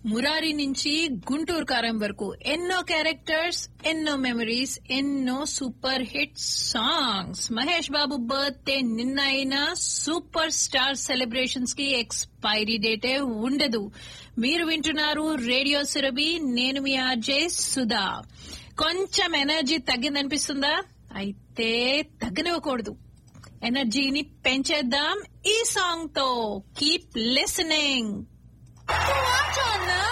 మురారి నుంచి గుంటూరు కారం వరకు ఎన్నో క్యారెక్టర్స్, ఎన్నో మెమరీస్, ఎన్నో super hit songs. Mahesh Babu birthday నిన్న అయినా సూపర్ స్టార్ సెలబ్రేషన్స్ కి ఎక్స్పైరీ డేటే ఉండదు. మీరు వింటున్నారు రేడియో సురభి, నేను మీ ఆర్జే సుధా. కొంచెం ఎనర్జీ తగ్గిందనిపిస్తుందా? అయితే తగ్గనివ్వకూడదు, ఎనర్జీని పెంచేద్దాం ఈ సాంగ్ తో. Keep listening.